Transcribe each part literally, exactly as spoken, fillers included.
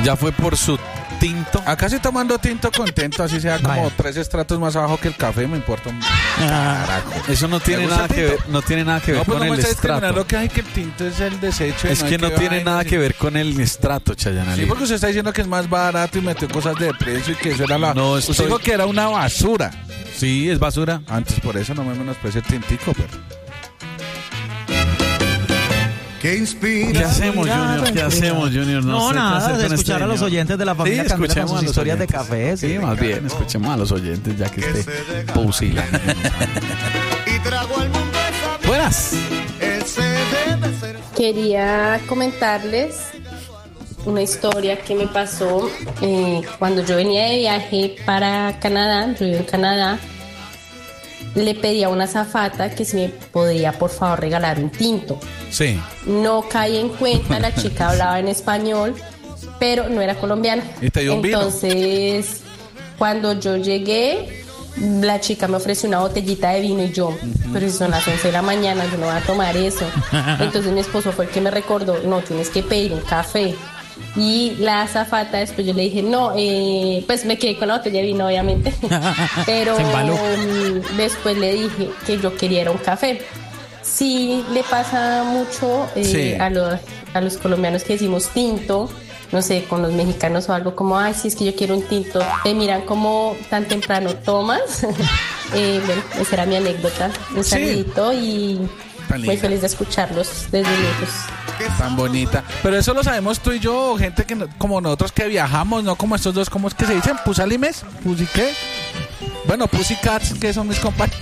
Ya fue por su tinto. Acá estoy tomando tinto contento, así sea como Vaya. tres estratos más abajo que el café, me importa un carajo. Eso no tiene nada que ver, no tiene nada que ver no, pues con no el estrato. Lo que hay que el tinto es el desecho. Es no que no que tiene nada que ver con el estrato, Chayanne. Sí, porque usted está diciendo que es más barato y metió cosas de precio y que eso era la... No, estoy... Usted dijo que era una basura. Sí, es basura. Antes por eso no me menosprecio el tintico, pero... ¿Qué inspira? ¿Qué hacemos, Junior? ¿Qué hacemos, Junior? No, no sé nada, de escuchar este a los oyentes de la familia sí, Candela con sus historias oyentes. de café. Sí, sí más bien, escuchemos a los oyentes ya que esté pusilando. Buenas. Quería comentarles una historia que me pasó eh, cuando yo venía de viaje para Canadá. Yo vivo en Canadá. Le pedí a una azafata que si me podía por favor regalar un tinto. Sí. No caí en cuenta, la chica hablaba en español, pero no era colombiana. ¿Y te dio un vino? Entonces, cuando yo llegué, la chica me ofreció una botellita de vino y yo, uh-huh. pero si son las once de la mañana, yo no voy a tomar eso. Entonces mi esposo fue el que me recordó, no, tienes que pedir un café. Y la azafata, después yo le dije, no, eh, pues me quedé con la botella de vino, obviamente. Pero um, después le dije que yo quería era un café. Sí, le pasa mucho eh, sí. a, los, a los colombianos que decimos tinto, no sé, con los mexicanos o algo como, ay, sí, es que yo quiero un tinto. Te miran como tan temprano tomas. eh, bueno, esa era mi anécdota. Un sí. saludito y muy feliz de escucharlos desde lejos. Tan bonita. Pero eso lo sabemos tú y yo, gente que no, como nosotros que viajamos, no como estos dos, ¿cómo es que se dicen? ¿Pusalimes? ¿Pusi qué? Bueno, Pussycats, que son mis compañeros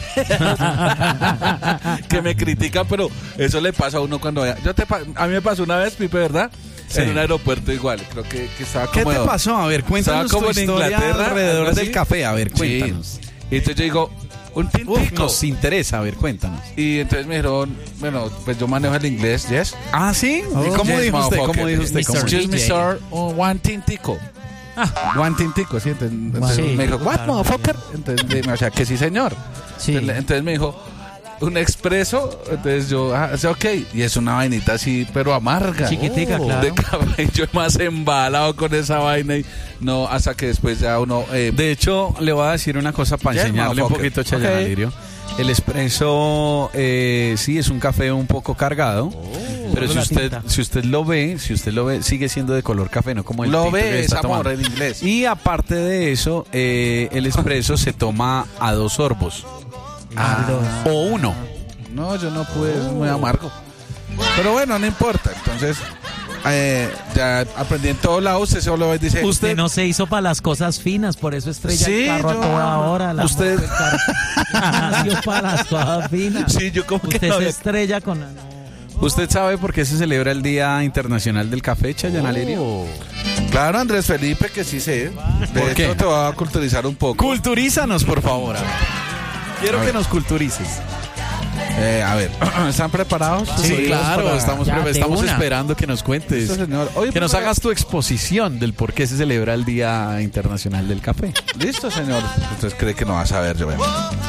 que me critican, pero eso le pasa a uno cuando vaya. Yo te, a mí me pasó una vez, Pipe, ¿verdad? Sí. En un aeropuerto igual, creo que, que estaba como... ¿Qué te pasó? A ver, cuéntanos como tu en historia Inglaterra, alrededor del café, a ver, cuéntanos. Sí. Y entonces yo digo... Un tintico. Uf, nos interesa, a ver, cuéntanos. Y entonces me dijeron, bueno, pues yo manejo el inglés, ¿yes? Ah, ¿sí? Oh, ¿Y cómo yes, dijo usted? ¿Cómo dijo usted? Excuse me, sir, uh, one tintico. Ah. One tintico, ¿sí? Entonces, entonces sí, me dijo, what, claro, motherfucker? Entonces, o sea, que sí, señor. Sí. Entonces, entonces me dijo, un expreso. Entonces yo, ah, ok. Y es una vainita así, pero amarga. Chiquitica, oh, claro. De café. Yo más embalado con esa vaina y no, hasta que después ya uno... Eh, de hecho, le voy a decir una cosa para yeah, enseñarle un poquito a Chayanne okay. Alirio. El espresso, eh, sí, es un café un poco cargado, oh, pero si usted, si usted lo ve, si usted lo ve, sigue siendo de color café, no como el lo tinto ve, que es está amor tomando. En inglés. Y aparte de eso, eh, el espresso se toma a dos sorbos. Ah. O uno. No, yo no pude, es muy amargo. Pero bueno, no importa. Entonces, eh, ya aprendí en todos lados. Usted solo dice: Usted no se hizo para las cosas finas, por eso estrella sí, el carro yo, a toda hora. La usted nació para las cosas finas. Sí, yo como usted que no se estrella con. No. ¿Usted sabe por qué se celebra el Día Internacional del Café, Chayanne Alirio? Oh. Claro, Andrés Felipe, que sí sé. De ¿Por hecho, qué? te voy a culturizar un poco. Culturízanos, por favor. Quiero que nos culturices. Eh, a ver, ¿están preparados? Sí, sí claro, para... estamos, pre- estamos esperando que nos cuentes, señor. Oye, que nos pero... hagas tu exposición del por qué se celebra el Día Internacional del Café. Listo, señor. Usted cree que no va a saber, yo veo.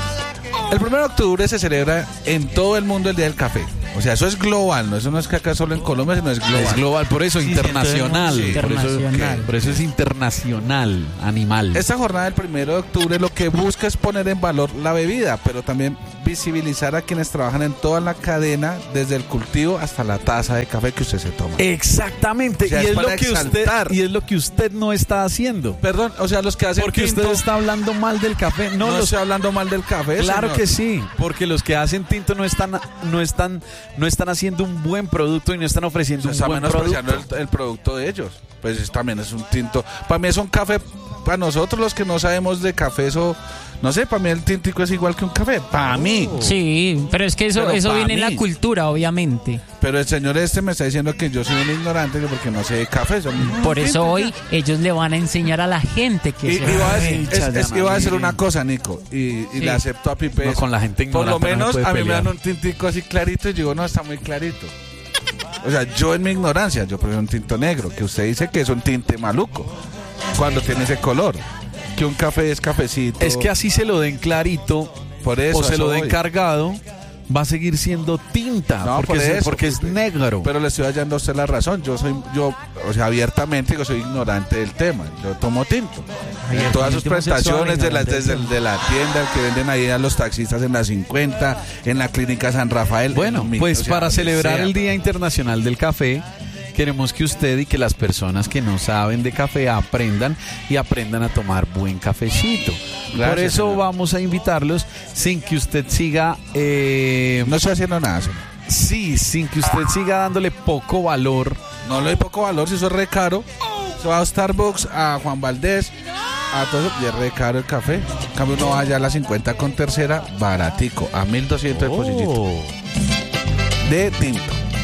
El primero de octubre se celebra en todo el mundo el Día del Café. O sea, eso es global, no eso no es que acá solo en Colombia, sino es global. Es global, por eso sí, internacional. Sí, internacional. Por, eso, por eso es internacional, animal. Esta jornada del primero de octubre lo que busca es poner en valor la bebida, pero también visibilizar a quienes trabajan en toda la cadena, desde el cultivo hasta la taza de café que usted se toma. Exactamente, o sea, y, es es lo que exaltar. usted, y es lo que usted no está haciendo. Perdón, o sea, los que hacen Porque tinto, usted está hablando mal del café. No, no los... estoy hablando mal del café. Claro señor. que sí, porque los que hacen tinto no están, no están, no están haciendo un buen producto y no están ofreciendo o sea, un buen menospreciando producto. El, el producto de ellos. Pues es, también es un tinto. Para mí es un café. Para nosotros los que no sabemos de café, eso, no sé, para mí el tintico es igual que un café. Para mí. Sí, pero es que eso, Pero eso viene mí. en la cultura, obviamente. Pero el señor este me está diciendo que yo soy un ignorante porque no sé de café. Son Por eso tinto. Hoy ellos le van a enseñar a la gente que Y, se iba a decir, Ay, es, es que iba a decir Chayanne. una cosa, Nico, y, y Sí. le acepto a Pipe. No, con la gente Por lo ignorante no menos se puede a mí me pelear. dan un tintico así clarito y yo digo, no, está muy clarito. O sea, yo en mi ignorancia, yo prefiero un tinto negro, que usted dice que es un tinte maluco, cuando tiene ese color. Que un café es cafecito. Es que así se lo den clarito, por eso, o se eso lo den voy. cargado, va a seguir siendo tinta, No, porque, por es, eso, porque es negro. Pero le estoy hallando a usted la razón. Yo soy, yo, o sea, abiertamente yo soy ignorante del tema. Yo tomo tinto. Ay, En todas sus el homosexual, prestaciones, de las, ignorante desde del el de la tienda que venden ahí a los taxistas en la cincuenta, en la clínica San Rafael. Bueno, en mi- pues o sea, para donde celebrar sea. el Día Internacional del Café, queremos que usted y que las personas que no saben de café aprendan y aprendan a tomar buen cafecito. Gracias, Por eso señor. vamos a invitarlos sin que usted siga... Eh, No estoy haciendo nada, señor. sí, sin que usted siga dándole poco valor. No le doy poco valor si eso es re caro. Se va a Starbucks, a Juan Valdés, a todo eso, y es re caro el café. En cambio uno va allá a la cincuenta con tercera, baratico, a mil doscientos el pocillito. De tinto.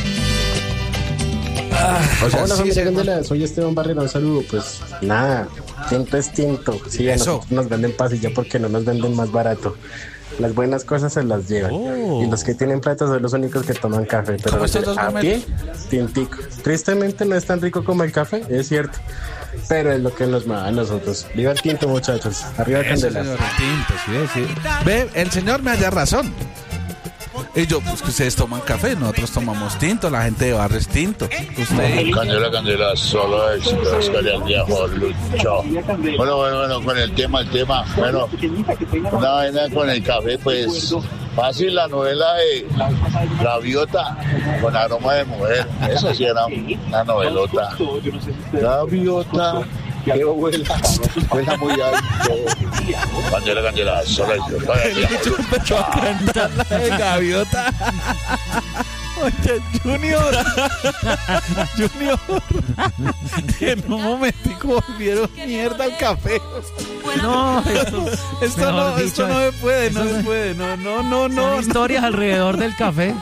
Ah, o sea, Hola sí, familia se- Candela, soy Esteban Barrera, un saludo. Pues nada, tinto es tinto. Sí, a Eso. nosotros nos venden pasilla porque no nos venden más barato. Las buenas cosas se las llevan. Y los que tienen plata son los únicos que toman café. Pero ¿Cómo los estos de dos a momentos? pie, tintico. Tristemente no es tan rico como el café, es cierto. Pero es lo que nos mueve a nosotros. Viva el tinto, muchachos. Arriba el Eso, Candela. señor, el tinto, sí, sí. Ve, el señor me halla razón. Y yo, pues que ustedes toman café, nosotros tomamos tinto, la gente de barrio es tinto. Usted, Candela, Candela, solo éxitos con el viejo Lucho. Bueno, bueno, bueno, con el tema, el tema. Bueno, una vaina con el café, pues fácil, la novela de Gaviota con aroma de mujer. Eso sí era una novelota. Gaviota, que vuela, vuela muy alto. Candela, Candela, solo éxitos con el viejo Lucho. La de gaviota. Oye, Junior. Junior. En un momentico volvieron mierda al café. No, esto, Esto mejor no, dicho, esto no se puede, no eso se es- puede. No, no, no, son no. historias alrededor del café.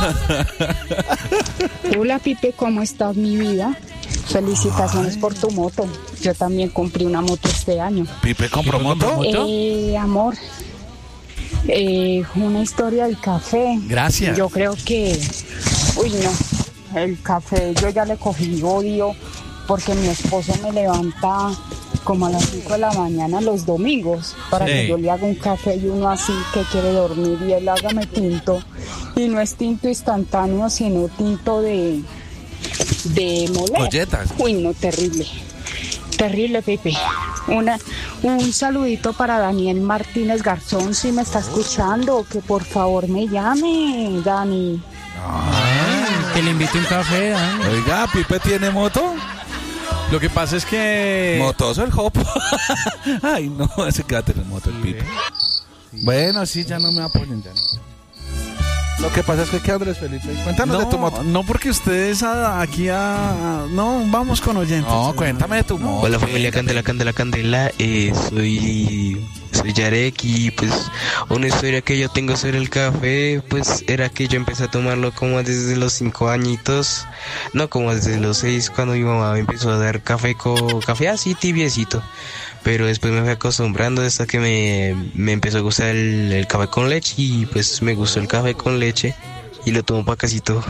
Hola Pipe, ¿cómo estás mi vida? Felicitaciones por tu moto. Yo también compré una moto este año. Pipe compró moto. ¿Moto? Eh, amor, eh, una historia del café. Gracias. Yo creo que, uy no, el café yo ya le cogí odio porque mi esposo me levanta como a las cinco de la mañana los domingos para Sí. que yo le haga un café y uno así que quiere dormir y él hágame tinto. Y no es tinto instantáneo, sino tinto de, de moler. Molletas. Uy, no, terrible. Terrible, Pepe. Una, un saludito para Daniel Martínez Garzón, si me está escuchando, que por favor me llame, Dani. Que le invite un café, Dani. Oiga, Pipe tiene moto. Lo que pasa es que... Motoso el Jopo. Ay, no, ese que va a tener moto el Pipe. Bueno, sí, ya no me apoyen, ya no. Lo que pasa es que, ¿qué, Andrés Felipe? Cuéntanos No, de tu moto. no porque ustedes a- aquí a, a- no, vamos con oyentes. No, cuéntame de tu moto. Hola familia Candela, Candela, Candela, eh, soy, soy Yarek y pues una historia que yo tengo sobre el café pues era que yo empecé a tomarlo como desde los cinco añitos, no como desde los seis cuando mi mamá me empezó a dar café con café así tibiecito, pero después me fui acostumbrando hasta que me, me empezó a gustar el, el café con leche y pues me gustó el café con leche y lo tomo para casi todo.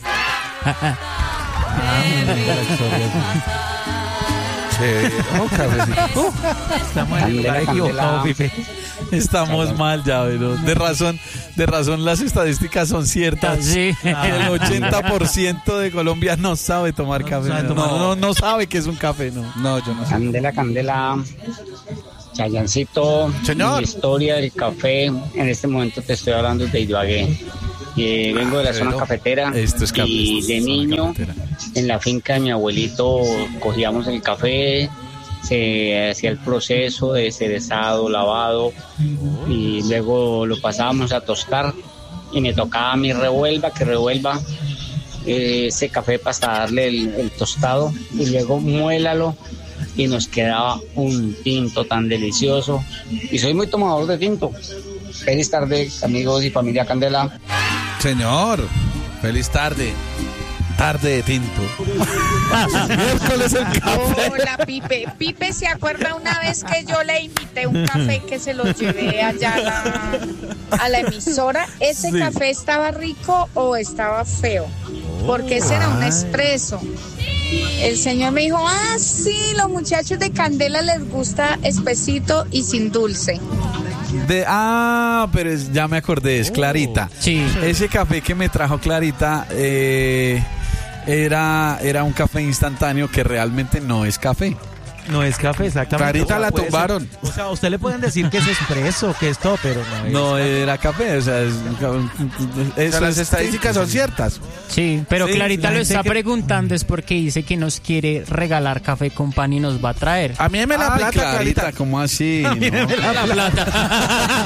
Sí, oh, cafecito. Estamos en el lugar equivocado, Pipe. Estamos mal ya, pero de razón, de razón las estadísticas son ciertas. Sí. El ochenta por ciento de Colombia no sabe tomar café. sabe No, tomar. no, no sabe que es un café, no. No, yo no sé. Candela, Candela, Chayancito, Señor. mi historia del café. En este momento te estoy hablando de Ibagué. Eh, vengo de la zona Pero cafetera esto es café, y esto de es zona niño cafetera. en la finca de mi abuelito cogíamos el café, se hacía el proceso de cerezado, lavado y luego lo pasábamos a tostar y me tocaba a mí revuelva, que revuelva eh, ese café para hasta darle el, el tostado y luego muélalo y nos quedaba un tinto tan delicioso y soy muy tomador de tinto. Feliz tarde, amigos y familia Candela. Señor, feliz tarde. Tarde de tinto. Miércoles el café. Hola Pipe. Pipe se acuerda una vez que yo le invité un café que se lo llevé allá a la, a la emisora. ¿Ese Sí. café estaba rico o estaba feo? Porque ese era un expreso. El señor me dijo, ah, sí, los muchachos de Candela les gusta espesito y sin dulce. De, ah, pero es, ya me acordé, es Clarita. Sí. Ese café que me trajo Clarita eh, era, era un café instantáneo que realmente no es café. No es café, exactamente. Clarita O sea, la puede tumbaron. ser- o sea, a usted le pueden decir que es espresso, que es todo, pero no es. No era café, o sea, es, O eso sea, las es- estadísticas son ciertas. Sí, pero Sí, Clarita la lo gente está que- preguntando es porque dice que nos quiere regalar café con pan y nos va a traer. A mí me la Ay, plata, Clarita. ¿cómo así? La plata.